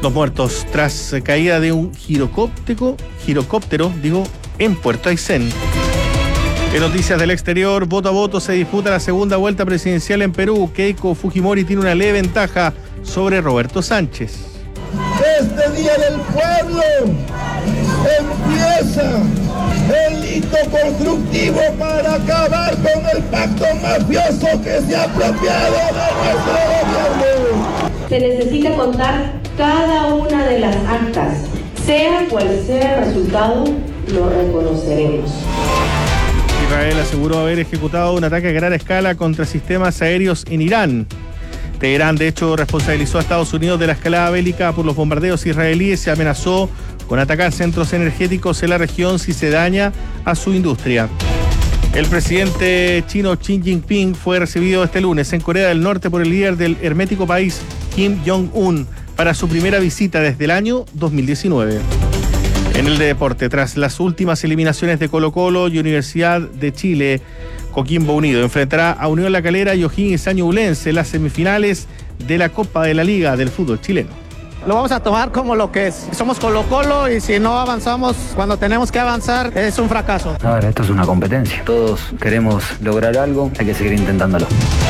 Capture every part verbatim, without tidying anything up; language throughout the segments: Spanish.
Dos muertos tras caída de un girocóptero, girocóptero, digo, en Puerto Aysén. En noticias del exterior, voto a voto se disputa la segunda vuelta presidencial en Perú. Keiko Fujimori tiene una leve ventaja sobre Roberto Sánchez. Este Día del Pueblo empieza el hito constructivo para acabar con el pacto mafioso que se ha apropiado de nuestro gobierno. Se necesita contar cada una de las actas, sea cual sea el resultado, lo reconoceremos. Israel aseguró haber ejecutado un ataque a gran escala contra sistemas aéreos en Irán. Teherán, de hecho, responsabilizó a Estados Unidos de la escalada bélica por los bombardeos israelíes y amenazó con atacar centros energéticos en la región si se daña a su industria. El presidente chino Xi Jinping fue recibido este lunes en Corea del Norte por el líder del hermético país, Kim Jong-un, para su primera visita desde el año dos mil diecinueve. En el deporte, tras las últimas eliminaciones de Colo-Colo y Universidad de Chile, Coquimbo Unido enfrentará a Unión La Calera y O'Higgins Ñublense en las semifinales de la Copa de la Liga del fútbol chileno. Lo vamos a tomar como lo que es. Somos Colo-Colo y si no avanzamos cuando tenemos que avanzar es un fracaso. A ver, esto es una competencia. Todos queremos lograr algo, hay que seguir intentándolo.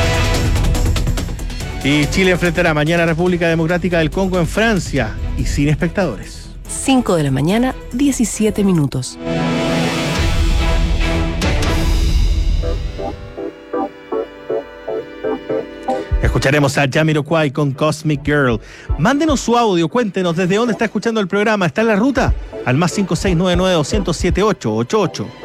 Y Chile enfrentará mañana a República Democrática del Congo en Francia y sin espectadores. cinco de la mañana, diecisiete minutos. Escucharemos a Jamiroquai con Cosmic Girl. Mándenos su audio, cuéntenos desde dónde está escuchando el programa. ¿Está en la ruta? Al más cinco seis nueve nueve dos cero siete ocho ocho ocho.